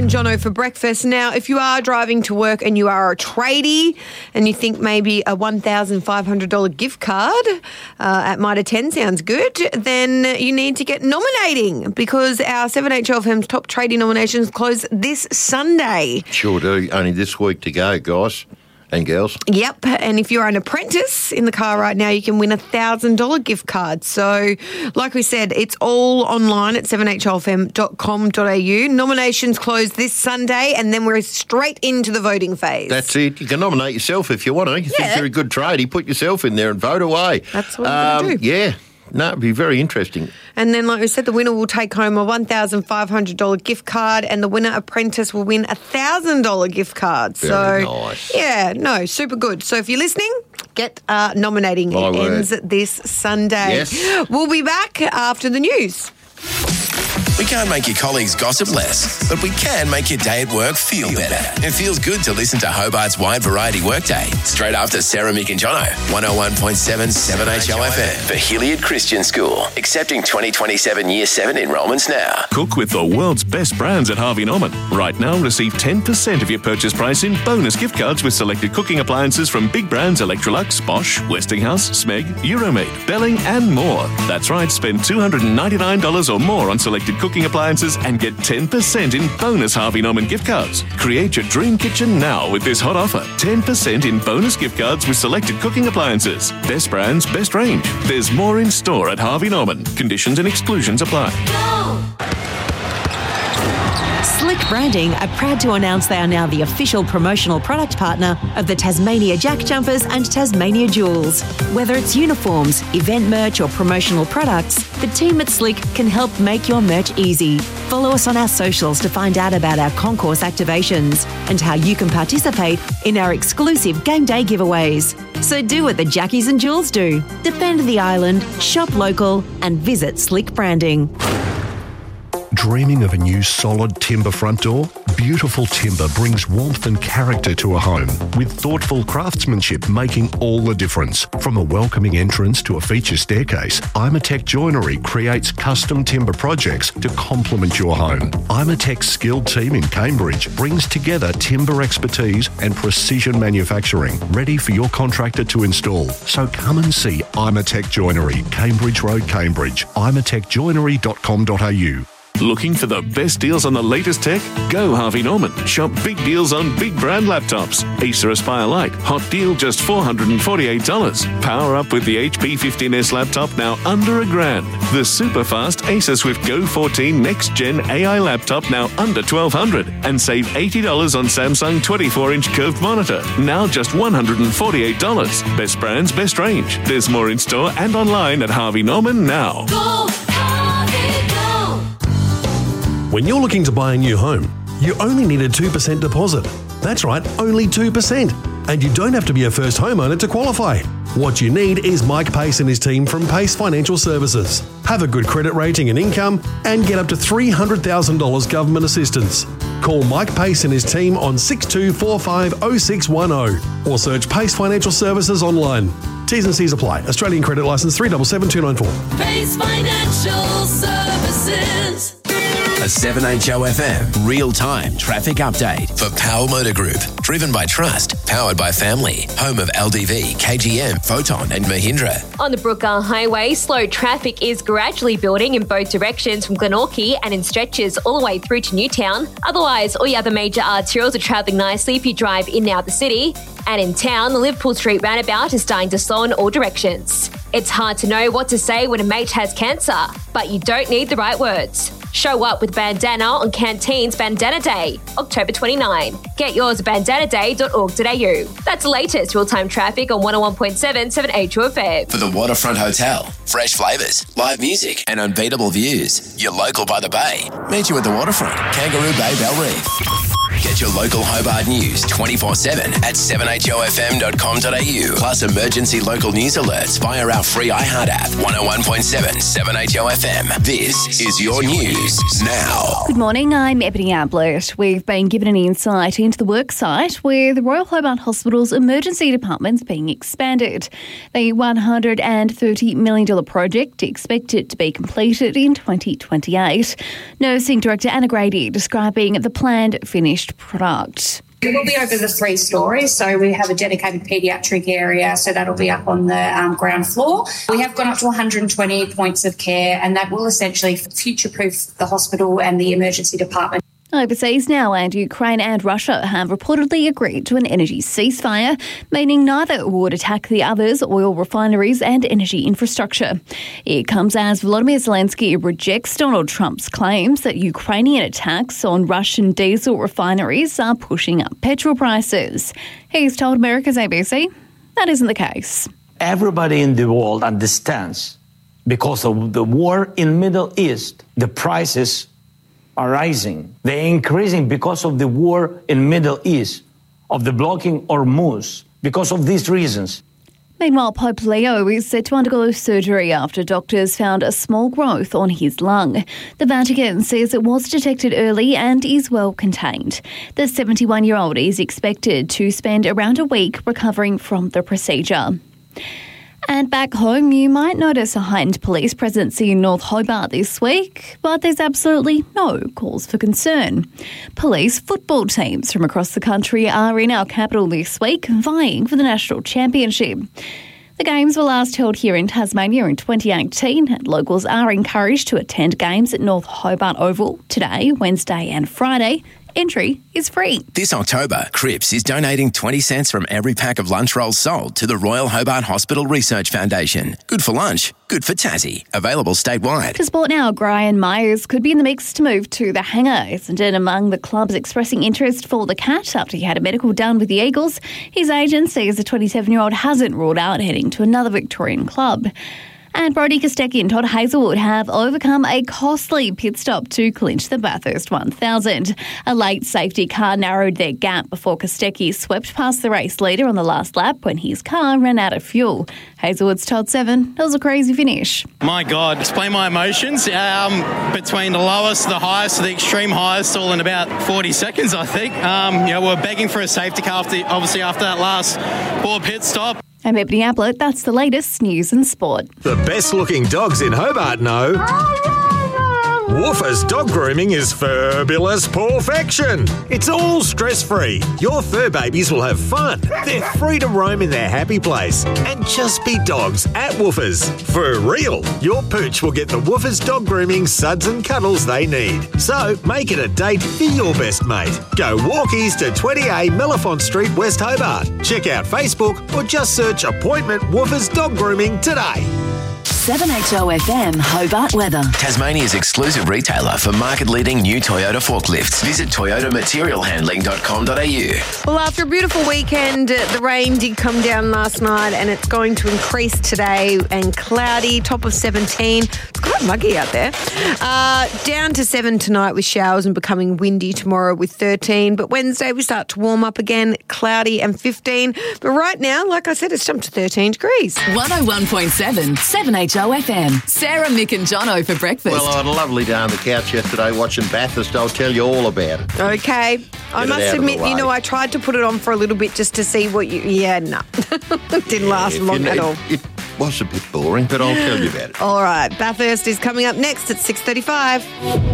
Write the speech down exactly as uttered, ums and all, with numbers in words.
and Jono for breakfast. Now, if you are driving to work and you are a tradie and you think maybe a one thousand five hundred dollars gift card uh, at Mitre ten sounds good, then you need to get nominating because our seven H L F M's top tradie nominations close this Sunday. Sure do. Only this week to go, guys and girls. Yep, and if you're an apprentice in the car right now, you can win a one thousand dollars gift card. So, like we said, it's all online at seven h l f m dot com dot a u. Nominations close this Sunday, and then we're straight into the voting phase. That's it. You can nominate yourself if you want to. You Yeah. think you're a good tradie, put yourself in there and vote away. That's what we're going to do. Yeah. No, it'd be very interesting. And then, like we said, the winner will take home a one thousand five hundred dollars gift card and the winner apprentice will win a one thousand dollars gift card. Very so, nice. Yeah, no, super good. So if you're listening, get uh, nominating. My it word. ends this Sunday. Yes. We'll be back after the news. We can't make your colleagues gossip less, but we can make your day at work feel better. It feels good to listen to Hobart's Wide Variety Workday straight after Sarah, Mick and Jono. one oh one point seven seven H L F M for Hilliard Christian School. Accepting twenty twenty-seven Year seven enrolments now. Cook with the world's best brands at Harvey Norman. Right now, receive ten percent of your purchase price in bonus gift cards with selected cooking appliances from big brands Electrolux, Bosch, Westinghouse, Smeg, Euromade, Belling and more. That's right, spend two hundred ninety-nine dollars or more on selected cooking appliances and get ten percent in bonus Harvey Norman gift cards. Create your dream kitchen now with this hot offer. ten percent in bonus gift cards with selected cooking appliances. Best brands, best range. There's more in store at Harvey Norman. Conditions and exclusions apply. Slick Branding are proud to announce they are now the official promotional product partner of the Tasmania Jack Jumpers and Tasmania Jewels. Whether it's uniforms, event merch or promotional products, the team at Slick can help make your merch easy. Follow us on our socials to find out about our concourse activations and how you can participate in our exclusive game day giveaways. So do what the Jackies and Jewels do. Defend the island, shop local and visit Slick Branding. Dreaming of a new solid timber front door? Beautiful timber brings warmth and character to a home, with thoughtful craftsmanship making all the difference. From a welcoming entrance to a feature staircase, Imatec Joinery creates custom timber projects to complement your home. Imatec's skilled team in Cambridge brings together timber expertise and precision manufacturing, ready for your contractor to install. So come and see Imatec Joinery, Cambridge Road, Cambridge. imatec joinery dot com dot a u. Looking for the best deals on the latest tech? Go Harvey Norman. Shop big deals on big brand laptops. Acer Aspire Lite, hot deal just four hundred forty-eight dollars. Power up with the H P fifteen S laptop now under a grand. The super fast Acer Swift Go fourteen Next Gen A I laptop now under twelve hundred dollars. And save eighty dollars on Samsung twenty-four inch curved monitor, now just one hundred forty-eight dollars. Best brands, best range. There's more in store and online at Harvey Norman now. Go, Harvey, go. When you're looking to buy a new home, you only need a two percent deposit. That's right, only two percent. And you don't have to be a first homeowner to qualify. What you need is Mike Pace and his team from Pace Financial Services. Have a good credit rating and income and get up to three hundred thousand dollars government assistance. Call Mike Pace and his team on six two four five oh six one oh or search Pace Financial Services online. T's and C's apply. Australian credit licence three seven seven two nine four. Pace Financial Services. A seven H O F M real-time traffic update for Power Motor Group. Driven by trust, powered by family. Home of L D V, K G M, Photon and Mahindra. On the Brookgar Highway, slow traffic is gradually building in both directions from Glenorchy and in stretches all the way through to Newtown. Otherwise, all your other major arterials are travelling nicely if you drive in and out the city. And in town, the Liverpool Street roundabout is starting to slow in all directions. It's hard to know what to say when a mate has cancer, but you don't need the right words. Show up with bandana on Canteen's Bandana Day, October twenty-ninth. Get yours at bandana day dot org dot a u. That's the latest real-time traffic on one oh one point seven seven H O F M. For the Waterfront Hotel. Fresh flavours, live music and unbeatable views. You're local by the bay. Meet you at the Waterfront, Kangaroo Bay, Bell Reef. Get your local Hobart news twenty-four seven at seven h o f m dot com dot a u. Plus emergency local news alerts via our free iHeart app. one oh one point seven, seven H O F M. This is your news now. Good morning, I'm Ebony Ablett. We've been given an insight into the worksite with Royal Hobart Hospital's emergency departments being expanded. The one hundred thirty million dollars project expected to be completed in twenty twenty-eight. Nursing Director Anna Grady describing the planned finished product. It will be over the three stories, so we have a dedicated paediatric area, so that'll be up on the um, ground floor. We have gone up to one hundred twenty points of care, and that will essentially future-proof the hospital and the emergency department. Overseas now, and Ukraine and Russia have reportedly agreed to an energy ceasefire, meaning neither would attack the other's oil refineries and energy infrastructure. It comes as Volodymyr Zelensky rejects Donald Trump's claims that Ukrainian attacks on Russian diesel refineries are pushing up petrol prices. He's told America's A B C that isn't the case. Everybody in the world understands because of the war in Middle East, the prices are rising. They're increasing because of the war in Middle East, of the blocking Hormuz, because of these reasons. Meanwhile, Pope Leo is set to undergo surgery after doctors found a small growth on his lung. The Vatican says it was detected early and is well contained. The seventy-one-year-old is expected to spend around a week recovering from the procedure. And back home, you might notice a heightened police presence in North Hobart this week, but there's absolutely no cause for concern. Police football teams from across the country are in our capital this week, vying for the national championship. The games were last held here in Tasmania in twenty eighteen, and locals are encouraged to attend games at North Hobart Oval today, Wednesday and Friday. Entry is free. This October, Cripps is donating twenty cents from every pack of lunch rolls sold to the Royal Hobart Hospital Research Foundation. Good for lunch, good for Tassie. Available statewide. To sport now, Brian Myers could be in the mix to move to the Hangar. Isn't it among the clubs expressing interest for the Cat after he had a medical done with the Eagles? His agent says the twenty-seven-year-old hasn't ruled out heading to another Victorian club. And Brodie Kostecki and Todd Hazelwood have overcome a costly pit stop to clinch the Bathurst one thousand. A late safety car narrowed their gap before Kostecki swept past the race leader on the last lap when his car ran out of fuel. Hazelwood's told Seven, that was a crazy finish. My God, explain my emotions. Um, between the lowest, the highest, the extreme highest, all in about forty seconds, I think. Um, you know, we're begging for a safety car, after, obviously, after that last poor pit stop. I'm Ebony Ablett. That's the latest news and sport. The best looking dogs in Hobart know Woofers Dog Grooming is fabulous perfection. It's all stress-free. Your fur babies will have fun. They're free to roam in their happy place and just be dogs at Woofers. For real, your pooch will get the Woofers Dog Grooming suds and cuddles they need. So make it a date for your best mate. Go walkies to twenty A Mellifont Street, West Hobart. Check out Facebook or just search Appointment Woofers Dog Grooming today. seven H O F M Hobart weather. Tasmania's exclusive retailer for market-leading new Toyota forklifts. Visit toyota material handling dot com dot a u. Well, after a beautiful weekend, the rain did come down last night and it's going to increase today and cloudy, top of seventeen. It's quite muggy out there. Uh, down to seven tonight with showers and becoming windy tomorrow with thirteen. But Wednesday we start to warm up again, cloudy and fifteen. But right now, like I said, it's jumped to thirteen degrees. one oh one point seven, seven H O F M. Sarah, Mick and Jono for breakfast. Well, I had a lovely day on the couch yesterday watching Bathurst. I'll tell you all about it. Okay. Get I it must out of admit, the way. you know, I tried to put it on for a little bit just to see what you... Yeah, no. It didn't last If long you at need- all. It was a bit boring, but I'll tell you about it. All right. Bathurst is coming up next at six thirty-five.